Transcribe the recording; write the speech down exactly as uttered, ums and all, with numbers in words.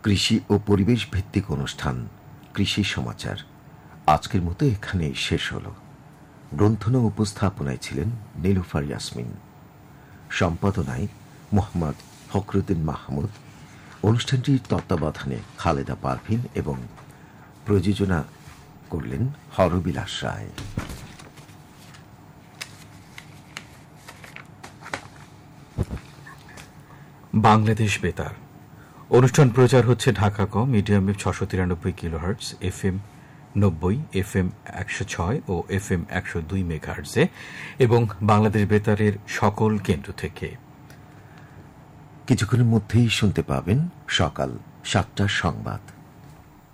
কৃষি ও পরিবেশ ভিত্তিক অনুষ্ঠান কৃষি সমাচার আজকের মতো এখানে শেষ হল। গ্রন্থনা উপস্থাপনায় ছিলেন নীলুফার ইয়াসমিন, সম্পাদনায় মোহাম্মদ ফখরুদ্দিন মাহমুদ, অনুষ্ঠানটির তত্ত্বাবধানে খালেদা পারভিন এবং প্রযোজনা করলেন হরবিলাস রায়। বাংলাদেশ বেতার অনুষ্ঠান প্রচার হচ্ছে ঢাকা ক মিডিয়াম ওয়েভ ছশো তিরানব্বই কিলোহার্টজ, এফ এম নব্বই, এফ এম একশো ছয় ও এফ এম একশো দুই মেগাহার্টজে এবং বাংলাদেশ বেতারের সকল কেন্দ্র থেকে। কিছুক্ষণের মধ্যেই শুনতে পাবেন সকাল সাতটার সংবাদ।